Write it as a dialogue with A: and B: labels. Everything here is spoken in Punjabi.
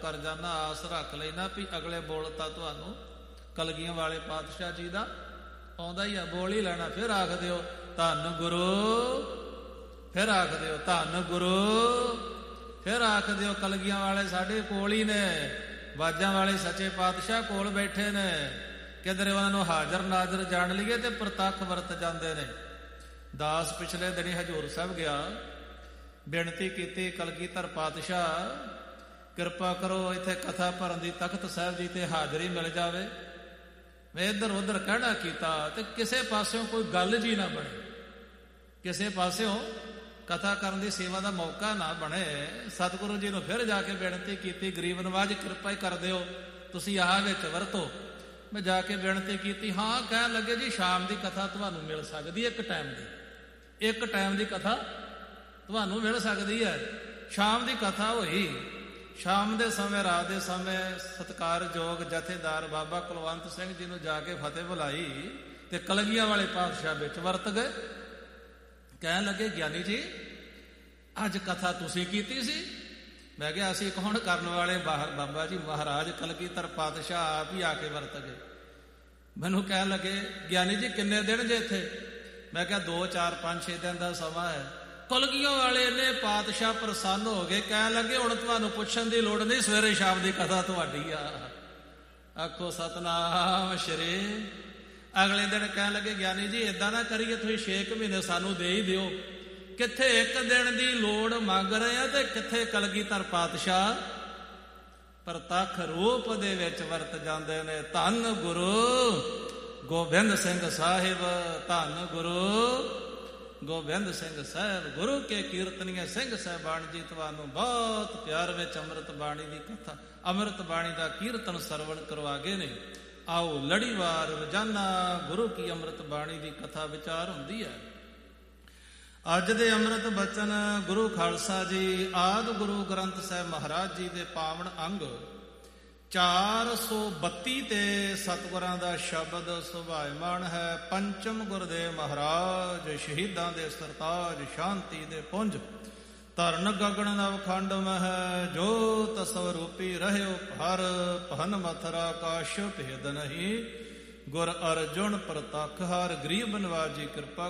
A: ਕਰ ਜਾਣਾ, ਆਸ ਰੱਖ ਲੈਣਾ ਵੀ ਅਗਲੇ ਬੋਲ ਤਾਂ ਤੁਹਾਨੂੰ ਕਲਗੀਆਂ ਵਾਲੇ ਪਾਤਸ਼ਾਹ ਜੀ ਦਾ ਆਉਂਦਾ ਹੀ ਆ, ਬੋਲ ਹੀ ਲੈਣਾ। ਫਿਰ ਆਖ ਦਿਓ ਧੰਨ ਗੁਰੂ, ਫਿਰ ਆਖ ਦਿਓ ਧੰਨ ਗੁਰੂ, ਫਿਰ ਆਖ ਦਿਓ ਕਲਗੀਆਂ ਵਾਲੇ ਸਾਡੇ ਕੋਲ ਹੀ ਨੇ, ਬਾਜਾਂ ਵਾਲੇ ਸੱਚੇ ਪਾਤਸ਼ਾਹ ਕੋਲ ਬੈਠੇ ਨੇ, ਕਿਧਰੇ ਉਹਨਾਂ ਨੂੰ ਹਾਜ਼ਰ ਨਾਜ਼ਰ ਜਾਣ ਲਈਏ ਤੇ ਪ੍ਰਤੱਖ ਵਰਤ ਜਾਂਦੇ ਨੇ। ਦਾਸ ਪਿਛਲੇ ਦਿਨੀ ਹਜ਼ੂਰ ਸਾਹਿਬ ਗਿਆ, ਬੇਨਤੀ ਕੀਤੀ ਕਲਗੀਧਰ ਪਾਤਸ਼ਾਹ ਕਿਰਪਾ ਕਰੋ ਇੱਥੇ ਕਥਾ ਭਰਨ ਦੀ ਤਖਤ ਸਾਹਿਬ ਜੀ ਤੇ ਹਾਜ਼ਰੀ ਮਿਲ ਜਾਵੇ। ਮੈਂ ਇੱਧਰ ਉੱਧਰ ਕਹਿਣਾ ਕੀਤਾ ਤੇ ਕਿਸੇ ਪਾਸਿਓਂ ਕੋਈ ਗੱਲ ਜੀ ਨਾ ਬਣੇ, ਕਿਸੇ ਪਾਸਿਓਂ ਕਥਾ ਕਰਨ ਦੀ ਸੇਵਾ ਦਾ ਮੌਕਾ ਨਾ ਬਣੇ। ਸਤਿਗੁਰੂ ਜੀ ਨੂੰ ਫਿਰ ਜਾ ਕੇ ਬੇਨਤੀ ਕੀਤੀ, ਗਰੀਬ ਨਵਾਜ ਕਿਰਪਾ ਹੀ ਕਰ ਦਿਓ, ਤੁਸੀਂ ਆਹ ਵਿੱਚ ਵਰਤੋ। ਮੈਂ ਜਾ ਕੇ ਬੇਨਤੀ ਕੀਤੀ, ਹਾਂ ਕਹਿਣ ਲੱਗੇ ਜੀ ਸ਼ਾਮ ਦੀ ਕਥਾ ਤੁਹਾਨੂੰ ਮਿਲ ਸਕਦੀ ਹੈ, ਇੱਕ ਟਾਈਮ ਦੀ, ਇੱਕ ਟਾਈਮ ਦੀ ਕਥਾ ਤੁਹਾਨੂੰ ਮਿਲ ਸਕਦੀ ਹੈ। ਸ਼ਾਮ ਦੀ ਕਥਾ ਹੋਈ, ਸ਼ਾਮ ਦੇ ਸਮੇਂ, ਰਾਤ ਦੇ ਸਮੇਂ ਸਤਿਕਾਰਯੋਗ ਜਥੇਦਾਰ ਬਾਬਾ ਕੁਲਵੰਤ ਸਿੰਘ ਜੀ ਨੂੰ ਜਾ ਕੇ ਫਤਿਹ ਬੁਲਾਈ ਤੇ ਕਲਗੀਆਂ ਵਾਲੇ ਪਾਤਸ਼ਾਹ ਵਿੱਚ ਵਰਤ ਗਏ। ਕਹਿਣ ਲੱਗੇ ਗਿਆਨੀ ਜੀ ਅੱਜ ਕਥਾ ਤੁਸੀਂ ਕੀਤੀ ਸੀ? ਮੈਂ ਕਿਹਾ ਅਸੀਂ ਕੌਣ ਕਰਨ ਵਾਲੇ, ਬਾਬਾ ਜੀ ਮਹਾਰਾਜ ਕਲਗੀਧਰ ਪਾਤਸ਼ਾਹ ਆਪ ਹੀ ਆ ਕੇ ਵਰਤ ਗਏ। ਮੈਨੂੰ ਕਹਿਣ ਲੱਗੇ ਗਿਆਨੀ ਜੀ ਕਿੰਨੇ ਦਿਨ ਜੇ ਇੱਥੇ? ਮੈਂ ਕਿਹਾ 2 4 5 6 ਦਿਨ ਦਾ ਸਮਾਂ ਹੈ। ਕਲਗੀਆਂ ਵਾਲੇ ਨੇ ਪਾਤਸ਼ਾਹ ਪ੍ਰਸੰਨ ਹੋ ਗਏ, ਕਹਿਣ ਲੱਗੇ ਹੁਣ ਤੁਹਾਨੂੰ ਪੁੱਛਣ ਦੀ ਲੋੜ ਨਹੀਂ, ਸਵੇਰੇ ਸ਼ਾਮ ਦੀ ਕਥਾ ਤੁਹਾਡੀ ਆ। ਆਖੋ ਸਤਨਾਮ ਸ਼੍ਰੀ। ਅਗਲੇ ਦਿਨ ਕਹਿਣ ਲੱਗੇ ਗਿਆਨੀ ਜੀ ਏਦਾਂ ਨਾ ਕਰੀਏ, ਤੁਸੀਂ 6 ਮਹੀਨੇ ਸਾਨੂੰ ਦੇ ਹੀ ਦਿਓ, ਕਿੱਥੇ ਇੱਕ ਦਿਨ ਦੀ ਲੋੜ ਮੰਗ ਰਹੇ ਆ ਤੇ ਕਿੱਥੇ ਕਲਗੀਧਰ ਪਾਤਸ਼ਾਹ ਪ੍ਰਤੱਖ ਰੂਪ ਦੇ ਵਿੱਚ ਵਰਤ ਜਾਂਦੇ ਨੇ। ਧੰਨ ਗੁਰੂ ਗੋਬਿੰਦ ਸਿੰਘ ਸਾਹਿਬ, ਧੰਨ ਗੁਰੂ ਗੋਬਿੰਦ ਸਿੰਘ ਸਾਹਿਬ। ਗੁਰੂ ਕੇ ਕੀਰਤਨੀਏ ਸਿੰਘ ਸਾਹਿਬਾਨ ਜੀ ਤੁਹਾਨੂੰ ਬਹੁਤ ਪਿਆਰ ਵਿੱਚ ਅੰਮ੍ਰਿਤ ਬਾਣੀ ਦੀ ਕਥਾ, ਅੰਮ੍ਰਿਤ ਬਾਣੀ ਦਾ ਕੀਰਤਨ ਸਰਵਣ ਕਰਵਾ ਗਏ ਨੇ। ਆਓ ਲੜੀਵਾਰ ਰੋਜ਼ਾਨਾ ਗੁਰੂ ਕੀ ਅੰਮ੍ਰਿਤ ਬਾਣੀ ਦੀ ਕਥਾ ਵਿਚਾਰ ਹੁੰਦੀ ਹੈ। ਅੱਜ ਦੇ ਅੰਮ੍ਰਿਤ ਬਚਨ ਗੁਰੂ ਖਾਲਸਾ ਜੀ ਆਦਿ ਗੁਰੂ ਗ੍ਰੰਥ ਸਾਹਿਬ ਮਹਾਰਾਜ ਜੀ ਦੇ ਪਾਵਨ ਅੰਗ 432 ਤੇ ਸਤਿਗੁਰਾਂ ਦਾ ਸ਼ਬਦ ਸੁਭਾਇਮਾਨ ਹੈ। ਪੰਚਮ ਗੁਰਦੇਵ ਮਹਾਰਾਜ ਸ਼ਹੀਦਾਂ ਦੇ ਸਰਤਾਜ, ਸ਼ਾਂਤੀ ਦੇ ਪੁੰਜ, ਧਰਨ ਗਗਨ ਨਵਖੰਡ ਮਹਿ, ਜੋਤ ਸਵਰੂਪੀ ਰਹਿਓ ਹਰ, ਭਨ ਮਥਰਾ ਕਾਸ਼ ਭੇਦ ਨਹੀਂ, ਗੁਰ ਅਰਜੁਨ ਪ੍ਰਤੱਖ ਹਰ। ਗਰੀਬ ਨਵਾਜ ਜੀ ਕਿਰਪਾ